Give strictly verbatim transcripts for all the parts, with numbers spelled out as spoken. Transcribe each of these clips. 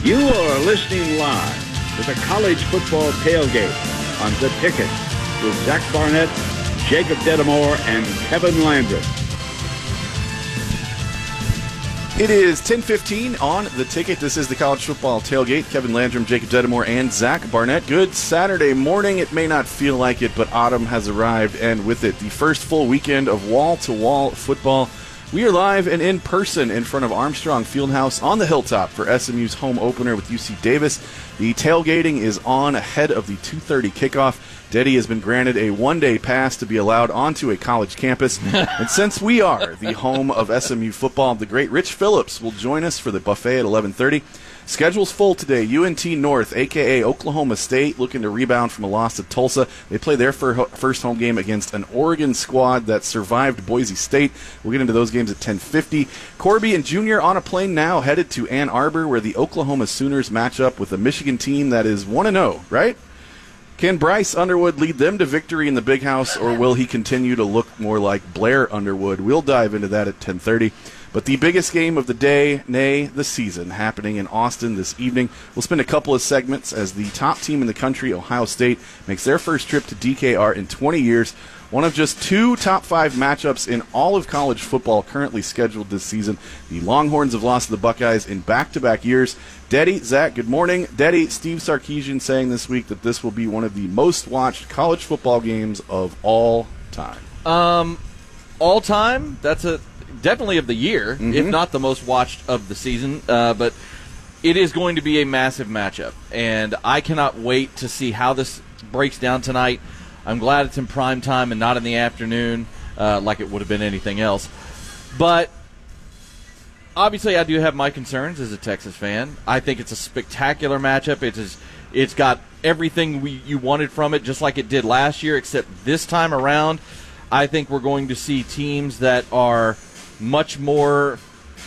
You are listening live to the College Football Tailgate on The Ticket with Zach Barnett, Jacob Dedamore, and Kevin Landrum. It is ten fifteen on The Ticket. This is the College Football Tailgate. Kevin Landrum, Jacob Dedamore, and Zach Barnett. Good Saturday morning. It may not feel like it, but autumn has arrived, and with it, the first full weekend of wall-to-wall football. We are live and in person in front of Armstrong Fieldhouse on the Hilltop for S M U's home opener with U C Davis. The tailgating is on ahead of the two thirty kickoff. Deddy has been granted a one-day pass to be allowed onto a college campus. And since we are the home of S M U football, the great Rich Phillips will join us for the buffet at eleven thirty. Schedule's full today. U N T North, a k a. Oklahoma State, looking to rebound from a loss to Tulsa. They play their first home game against an Oregon squad that survived Boise State. We'll get into those games at ten fifty. Corby and Junior on a plane now, headed to Ann Arbor, where the Oklahoma Sooners match up with a Michigan team that is one and oh, right? Can Bryce Underwood lead them to victory in the Big House, or will he continue to look more like Blair Underwood? We'll dive into that at ten thirty. But the biggest game of the day, nay, the season, happening in Austin this evening. We'll spend a couple of segments as the top team in the country, Ohio State, makes their first trip to D K R in twenty years. One of just two top five matchups in all of college football currently scheduled this season. The Longhorns have lost to the Buckeyes in back-to-back years. Deddy, Zach, good morning. Deddy, Steve Sarkisian saying this week that this will be one of the most-watched college football games of all time. Um, all time? That's a definitely of the year, Mm-hmm. if not the most watched of the season. Uh, but it is going to be a massive matchup, and I cannot wait to see how this breaks down tonight. I'm glad it's in prime time and not in the afternoon uh, like it would have been anything else. But obviously I do have my concerns as a Texas fan. I think it's a spectacular matchup. It is, it's got everything we, you wanted from it, just like it did last year, except this time around I think we're going to see teams that are much more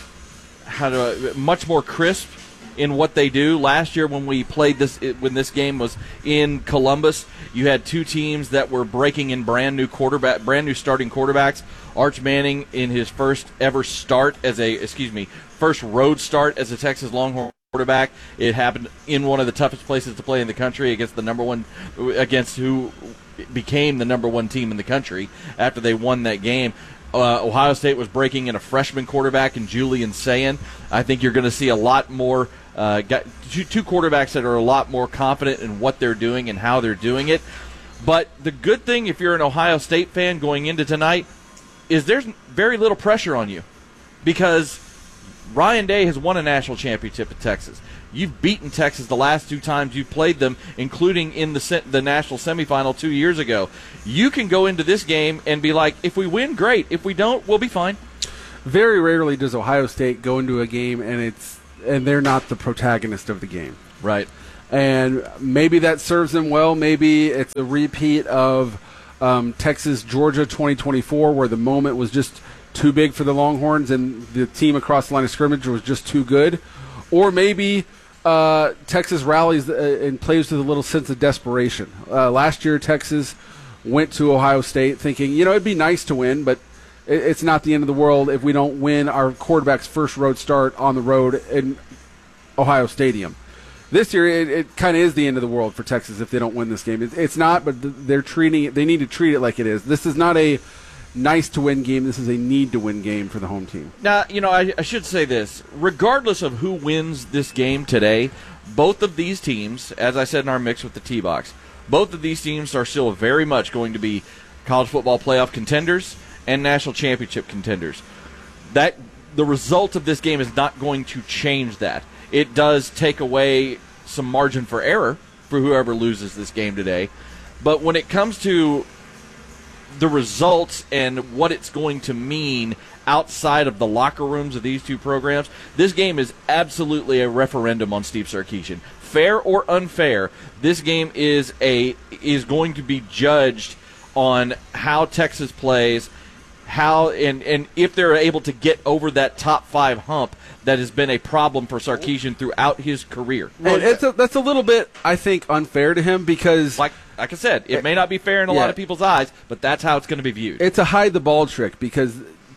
how to much more crisp in what they do. Last year when we played this, when this game was in Columbus, you had two teams that were breaking in brand new quarterback, brand new starting quarterbacks. Arch Manning in his first ever start as a, excuse me, first road start as a Texas Longhorn quarterback. It happened in one of the toughest places to play in the country against the number one, against who became the number one team in the country after they won that game. Uh, Ohio State was breaking in a freshman quarterback in Julian Sayin. I think you're going to see a lot more uh, got two, two quarterbacks that are a lot more confident in what they're doing and how they're doing it. But the good thing, if you're an Ohio State fan going into tonight, is there's very little pressure on you because Ryan Day has won a national championship at Texas. You've beaten Texas the last two times you've played them, including in the the national semifinal two years ago. You can go into this game and be like, if we win, great. If we don't, we'll be fine. Very rarely does Ohio State go into a game and it's and they're not the protagonist of the game. Right. And maybe that serves them well. Maybe it's a repeat of um, Texas-Georgia twenty twenty-four where the moment was just too big for the Longhorns and the team across the line of scrimmage was just too good. Or maybe uh, Texas rallies uh, and plays with a little sense of desperation. Uh, last year, Texas went to Ohio State thinking, you know, it'd be nice to win, but it, it's not the end of the world if we don't win our quarterback's first road start on the road in Ohio Stadium. This year, it, it kind of is the end of the world for Texas if they don't win this game. It, it's not, but they're treating it, they need to treat it like it is. This is not a nice to win game. This is a need to win game for the home team. Now, you know, I, I should say this. Regardless of who wins this game today, both of these teams, as I said in our mix with the T-Box, both of these teams are still very much going to be college football playoff contenders and national championship contenders. That the result of this game is not going to change that. It does take away some margin for error for whoever loses this game today. But when it comes to the results and what it's going to mean outside of the locker rooms of these two programs, this game is absolutely a referendum on Steve Sarkisian. Fair or unfair, this game is a is going to be judged on how Texas plays, how and, and if they're able to get over that top five hump that has been a problem for Sarkisian throughout his career. And it's a, that's a little bit, I think, unfair to him because, like like I said, it may not be fair in a yeah. lot of people's eyes, but that's how it's going to be viewed. It's a hide the ball trick because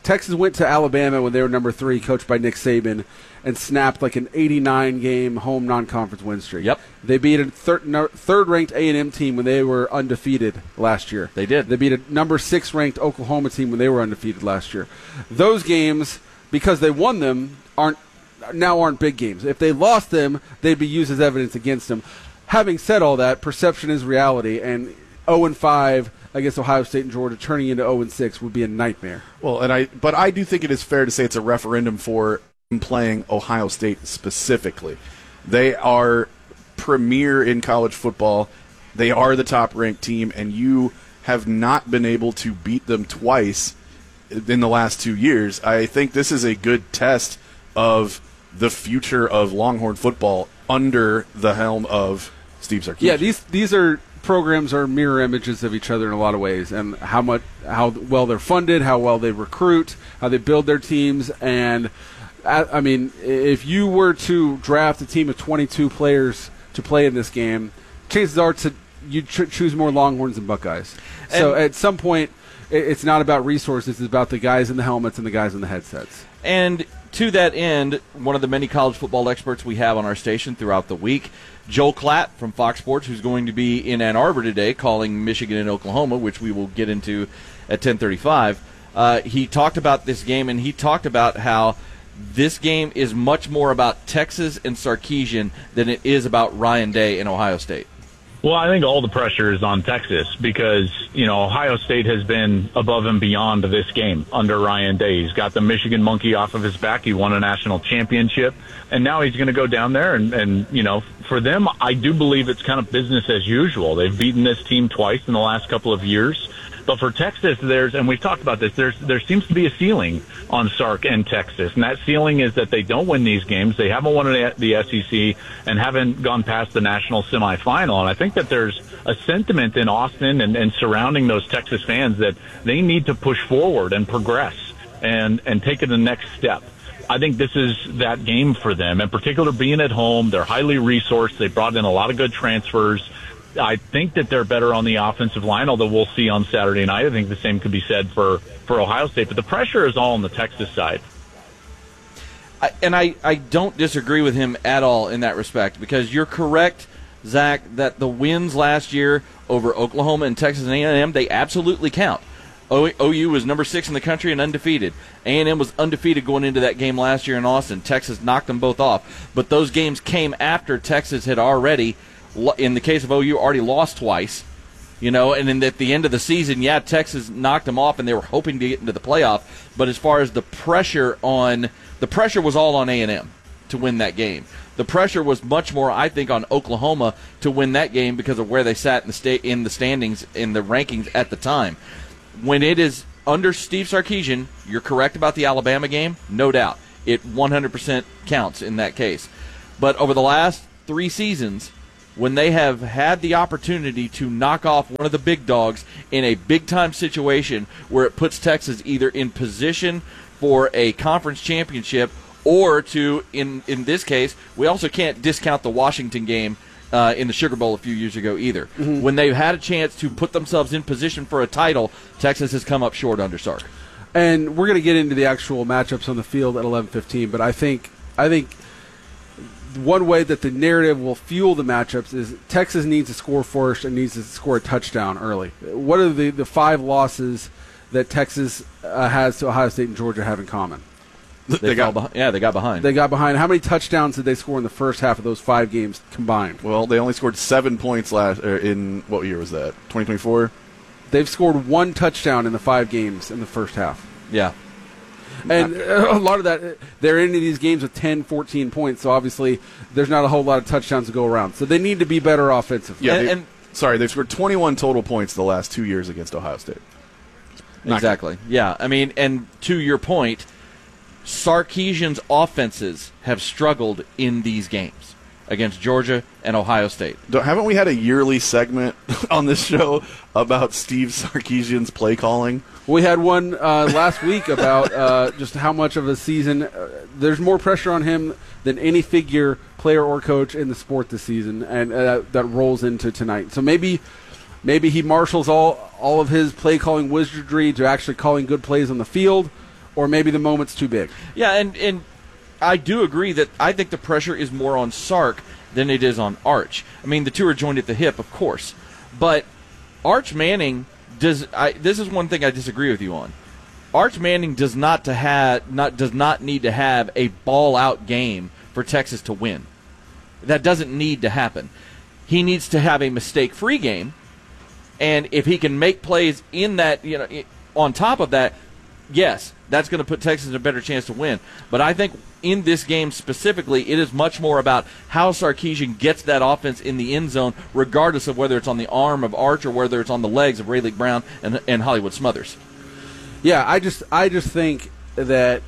Texas went to Alabama when they were number three, coached by Nick Saban, and snapped like an eighty-nine game home non-conference win streak. Yep. They beat a thir- no, third-ranked A and M team when they were undefeated last year. They did. They beat a number six-ranked Oklahoma team when they were undefeated last year. Those games, because they won them, aren't now aren't big games. If they lost them, they'd be used as evidence against them. Having said all that, perception is reality, and oh and five against Ohio State and Georgia turning into oh and six would be a nightmare. Well, and I but I do think it is fair to say it's a referendum for playing Ohio State specifically. They are premier in college football. They are the top-ranked team, and you have not been able to beat them twice in the last two years. I think this is a good test of the future of Longhorn football under the helm of Steve Sarkisian. Yeah, these these are programs are mirror images of each other in a lot of ways, and how much how well they're funded, how well they recruit, how they build their teams, and I, I mean, if you were to draft a team of twenty-two players to play in this game, chances are to you ch- choose more Longhorns than Buckeyes. And so at some point, it, it's not about resources; it's about the guys in the helmets and the guys in the headsets. And to that end, one of the many college football experts we have on our station throughout the week, Joel Klatt from Fox Sports, who's going to be in Ann Arbor today calling Michigan and Oklahoma, which we will get into at ten thirty-five. Uh, he talked about this game, and he talked about how this game is much more about Texas and Sarkisian than it is about Ryan Day and Ohio State. Well, I think all the pressure is on Texas because, you know, Ohio State has been above and beyond this game under Ryan Day. He's got the Michigan monkey off of his back. He won a national championship, and now he's going to go down there. And, and, you know, for them, I do believe it's kind of business as usual. They've beaten this team twice in the last couple of years. But for Texas, there's, and we've talked about this, there's, there seems to be a ceiling on Sark and Texas. And that ceiling is that they don't win these games. They haven't won the S E C and haven't gone past the national semifinal. And I think that there's a sentiment in Austin and, and surrounding those Texas fans that they need to push forward and progress and, and take it the next step. I think this is that game for them, in particular being at home. They're highly resourced. They brought in a lot of good transfers. I think that they're better on the offensive line, although we'll see on Saturday night. I think the same could be said for, for Ohio State. But the pressure is all on the Texas side. I, and I, I don't disagree with him at all in that respect, because you're correct, Zach, that the wins last year over Oklahoma and Texas and A and M, they absolutely count. O U was number six in the country and undefeated. A and M was undefeated going into that game last year in Austin. Texas knocked them both off. But those games came after Texas had already, in the case of O U, already lost twice. You know, and then at the end of the season, yeah, Texas knocked them off and they were hoping to get into the playoff. But as far as the pressure on, the pressure was all on A and M to win that game. The pressure was much more, I think, on Oklahoma to win that game because of where they sat in the sta- in the standings, in the rankings at the time. When it is under Steve Sarkisian, you're correct about the Alabama game, no doubt. It one hundred percent counts in that case. But over the last three seasons, when they have had the opportunity to knock off one of the big dogs in a big-time situation where it puts Texas either in position for a conference championship or to, in, in this case, we also can't discount the Washington game uh, in the Sugar Bowl a few years ago either. Mm-hmm. When they've had a chance to put themselves in position for a title, Texas has come up short under Sark. And we're going to get into the actual matchups on the field at eleven fifteen, but I think I think one way that the narrative will fuel the matchups is Texas needs to score first and needs to score a touchdown early. What are the, the five losses that Texas uh, has to Ohio State and Georgia have in common? They, they got behind. Yeah, they got behind. They got behind. How many touchdowns did they score in the first half of those five games combined? Well, they only scored seven points last er, in what year was that? twenty twenty-four. They've scored one touchdown in the five games in the first half. Yeah. And a lot of that, they're into these games with ten, fourteen points, so obviously there's not a whole lot of touchdowns to go around. So they need to be better offensively. Yeah, and, they, and sorry, they've scored twenty-one total points the last two years against Ohio State. Not exactly. Good. Yeah, I mean, and to your point, Sarkisian's offenses have struggled in these games against Georgia and Ohio State. Don't, haven't we had a yearly segment on this show about Steve Sarkisian's play calling? We had one uh, last week about uh, just how much of a season uh, there's more pressure on him than any figure, player or coach in the sport this season, and uh, that rolls into tonight. So maybe maybe he marshals all all of his play calling wizardry to actually calling good plays on the field, or maybe the moment's too big. Yeah, and, and I do agree that I think the pressure is more on Sark than it is on Arch. I mean, the two are joined at the hip, of course. But Arch Manning does I, this is one thing I disagree with you on. Arch Manning does not to have not does not need to have a ball-out game for Texas to win. That doesn't need to happen. He needs to have a mistake-free game, and if he can make plays in that, you know, on top of that, yes, that's going to put Texas in a better chance to win. But I think in this game specifically, it is much more about how Sarkisian gets that offense in the end zone, regardless of whether it's on the arm of Arch or whether it's on the legs of Rayleigh Brown and, and Hollywood Smothers. Yeah, I just I just think that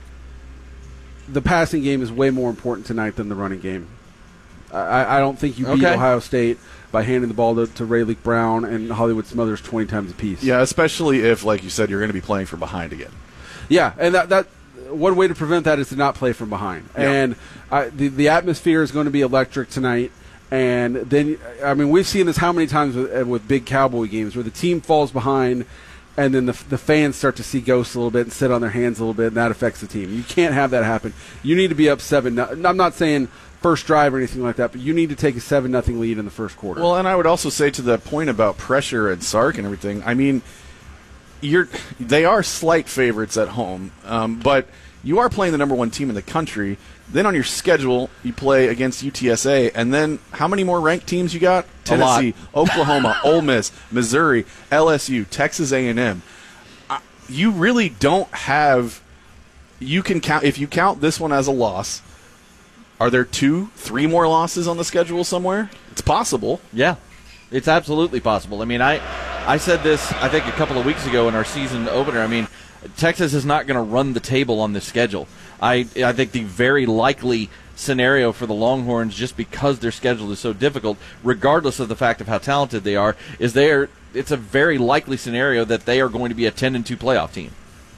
the passing game is way more important tonight than the running game. I, I don't think you beat Okay. Ohio State by handing the ball to, to Rayleigh Brown and Hollywood Smothers twenty times apiece. Yeah, especially if, like you said, you're going to be playing from behind again. Yeah, and that, that one way to prevent that is to not play from behind. Yeah. And I, the the atmosphere is going to be electric tonight. And then, I mean, we've seen this how many times with, with big Cowboy games where the team falls behind, and then the the fans start to see ghosts a little bit and sit on their hands a little bit, and that affects the team. You can't have that happen. You need to be up seven. No, I'm not saying first drive or anything like that, but you need to take a seven nothing lead in the first quarter. Well, and I would also say to the point about pressure and Sark and everything, I mean, you're they are slight favorites at home, um, but you are playing the number one team in the country. Then on your schedule, you play against U T S A, and then how many more ranked teams you got? Tennessee, Oklahoma, Ole Miss, Missouri, L S U, Texas A and M. Uh, you really don't have. You can count if you count this one as a loss. Are there two, three more losses on the schedule somewhere? It's possible. Yeah, it's absolutely possible. I mean, I I said this, I think, a couple of weeks ago in our season opener. I mean, Texas is not going to run the table on this schedule. I I think the very likely scenario for the Longhorns, just because their schedule is so difficult, regardless of the fact of how talented they are, is they are, it's a very likely scenario that they are going to be a ten and two playoff team.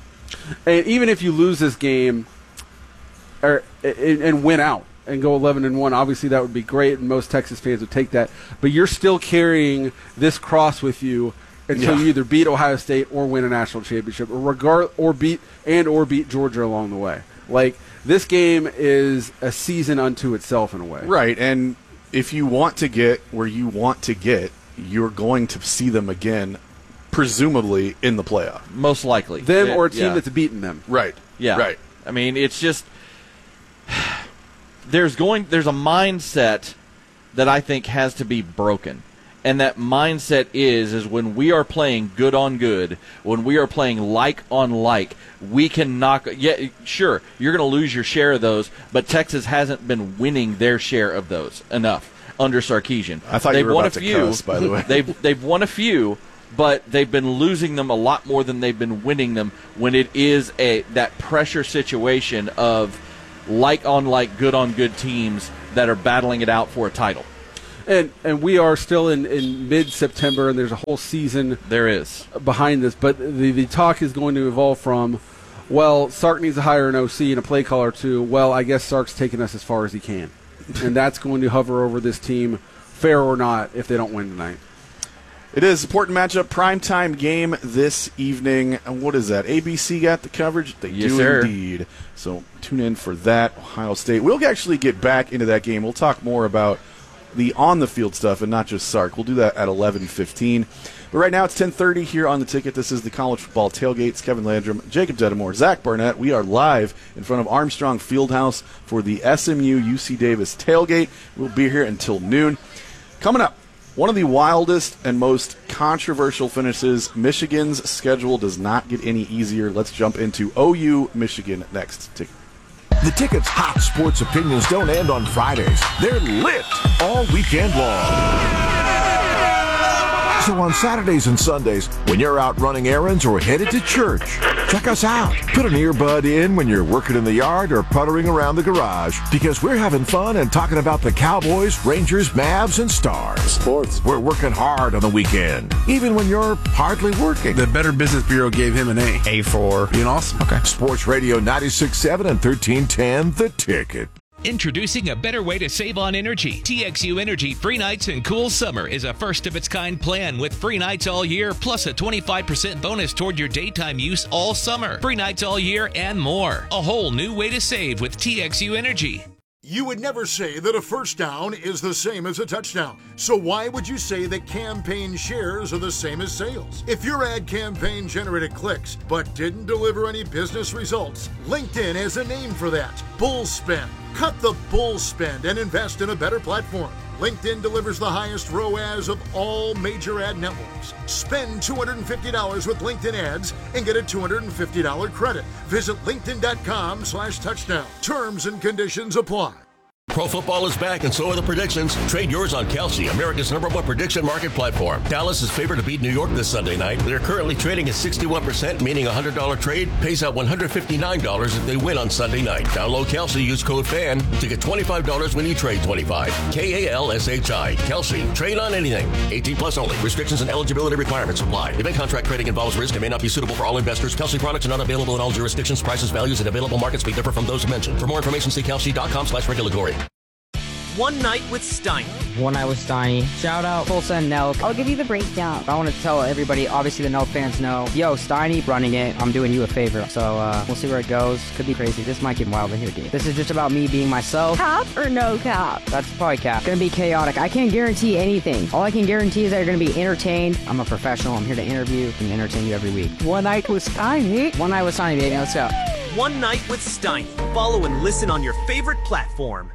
And even if you lose this game or and, and win out and go eleven and one, obviously that would be great, and most Texas fans would take that. But you're still carrying this cross with you until Yeah. you either beat Ohio State or win a national championship, or regard or beat and or beat Georgia along the way. Like, this game is a season unto itself in a way. Right, and if you want to get where you want to get, you're going to see them again, presumably in the playoff. Most likely. Them Yeah, or a team yeah. that's beaten them. Right. Yeah. Right. I mean, it's just there's going there's a mindset that I think has to be broken. And that mindset is is when we are playing good on good, when we are playing like on like, we can knock. Yeah, sure, you're going to lose your share of those, but Texas hasn't been winning their share of those enough under Sarkisian. I thought they've you were won about a to few. cuss, by the way. They've they've won a few, but they've been losing them a lot more than they've been winning them. When it is a that pressure situation of like on like, good on good teams that are battling it out for a title. And and we are still in, in mid-September, and there's a whole season There is. behind this. But the, the talk is going to evolve from, well, Sark needs to hire an O C and a play caller, to, well, I guess Sark's taking us as far as he can. And that's going to hover over this team, fair or not, if they don't win tonight. It is important matchup, primetime game this evening. And what is that? A B C got the coverage? They Yes, do sir. indeed. So tune in for that. Ohio State. We'll actually get back into that game. We'll talk more about the on-the-field stuff and not just Sark. We'll do that at eleven fifteen. But right now it's ten thirty here on The Ticket. This is the College Football Tailgates. Kevin Landrum, Jacob Dedamore, Zach Barnett. We are live in front of Armstrong Fieldhouse for the S M U U C Davis tailgate. We'll be here until noon. Coming up, one of the wildest and most controversial finishes. Michigan's schedule does not get any easier. Let's jump into O U Michigan next. Ticket. The Ticket's hot sports opinions don't end on Fridays. They're lit all weekend long. So on Saturdays and Sundays, when you're out running errands or headed to church, check us out. Put an earbud in when you're working in the yard or puttering around the garage, because we're having fun and talking about the Cowboys, Rangers, Mavs, and Stars. Sports. We're working hard on the weekend, even when you're hardly working. The Better Business Bureau gave him an A. A for being awesome. Okay. Sports Radio ninety-six point seven and thirteen ten, The Ticket. Introducing a better way to save on energy. T X U Energy Free Nights and Cool Summer is a first-of-its-kind plan with free nights all year, plus a twenty-five percent bonus toward your daytime use all summer. Free nights all year and more. A whole new way to save with T X U Energy. You would never say that a first down is the same as a touchdown. So why would you say that campaign shares are the same as sales? If your ad campaign generated clicks but didn't deliver any business results, LinkedIn has a name for that: bull spend. Cut the bull spend and invest in a better platform. LinkedIn delivers the highest R O A S of all major ad networks. Spend two hundred fifty dollars with LinkedIn ads and get a two hundred fifty dollars credit. Visit linkedin.com slash touchdown. Terms and conditions apply. Pro football is back, and so are the predictions. Trade yours on Kelsey, America's number one prediction market platform. Dallas is favored to beat New York this Sunday night. They're currently trading at sixty-one percent, meaning a one hundred dollars trade pays out one hundred fifty-nine dollars if they win on Sunday night. Download Kelsey, use code FAN to get twenty-five dollars when you trade twenty-five. K A L S H I. Kelsey. Trade on anything. eighteen plus only. Restrictions and eligibility requirements apply. Event contract trading involves risk and may not be suitable for all investors. Kelsey products are not available in all jurisdictions. Prices, values, and available markets may differ from those mentioned. For more information, see kelsey.com slash regulatory. One Night with Steiny. One Night with Steiny. Shout out Tulsa and Nelk. I'll give you the breakdown. I want to tell everybody, obviously the Nelk fans know, yo, Steiny running it. I'm doing you a favor. So uh, we'll see where it goes. Could be crazy. This might get wild in here, dude. This is just about me being myself. Cap or no cap? That's probably cap. It's going to be chaotic. I can't guarantee anything. All I can guarantee is that you're going to be entertained. I'm a professional. I'm here to interview and entertain you every week. One Night with Steiny. One Night with Steiny, baby. Let's go. One Night with Steiny. Follow and listen on your favorite platform.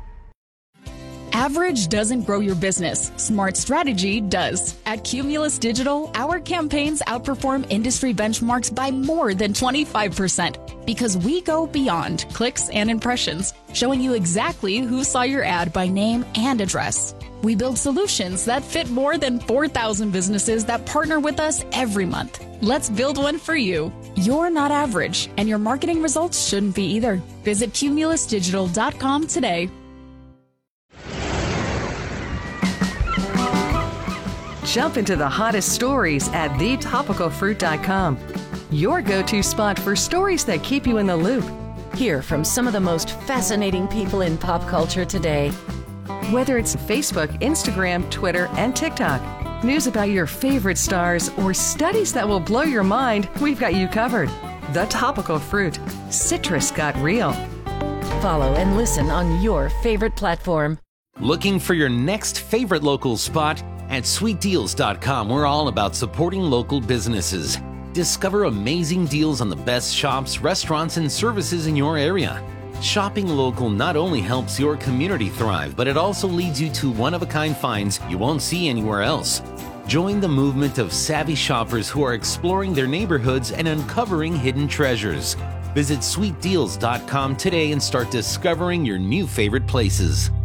Average doesn't grow your business. Smart strategy does. At Cumulus Digital, our campaigns outperform industry benchmarks by more than twenty-five percent because we go beyond clicks and impressions, showing you exactly who saw your ad by name and address. We build solutions that fit more than four thousand businesses that partner with us every month. Let's build one for you. You're not average, and your marketing results shouldn't be either. Visit cumulus digital dot com today. Jump into the hottest stories at the topical fruit dot com. Your go-to spot for stories that keep you in the loop. Hear from some of the most fascinating people in pop culture today. Whether it's Facebook, Instagram, Twitter, and TikTok, news about your favorite stars, or studies that will blow your mind, we've got you covered. The Topical Fruit. Citrus got real. Follow and listen on your favorite platform. Looking for your next favorite local spot? At sweet deals dot com, we're all about supporting local businesses. Discover amazing deals on the best shops, restaurants, and services in your area. Shopping local not only helps your community thrive, but it also leads you to one-of-a-kind finds you won't see anywhere else. Join the movement of savvy shoppers who are exploring their neighborhoods and uncovering hidden treasures. Visit sweet deals dot com today and start discovering your new favorite places.